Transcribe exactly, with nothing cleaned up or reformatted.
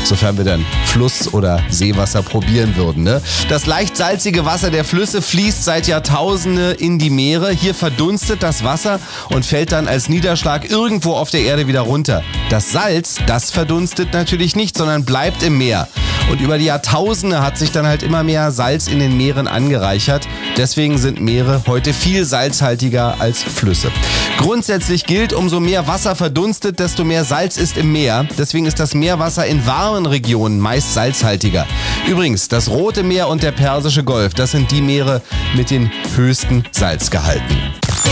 sofern wir dann Fluss- oder Seewasser probieren würden. Ne? Das leicht salzige Wasser der Flüsse fließt seit Jahrtausenden in die Meere. Hier verdunstet das Wasser und fällt dann als Niederschlag irgendwo auf der Erde wieder runter. Das Salz, das verdunstet natürlich nicht, sondern bleibt im Meer. Und über die Jahrtausende hat sich dann halt immer mehr Salz in den Meeren angereichert. Deswegen sind Meere heute viel salzhaltiger als Flüsse. Grundsätzlich gilt, umso mehr Wasser verdunstet, desto mehr Salz ist im Meer. Deswegen ist das Meerwasser in warmen Regionen meist salzhaltiger. Übrigens, das Rote Meer und der Persische Golf, das sind die Meere mit den höchsten Salzgehalten.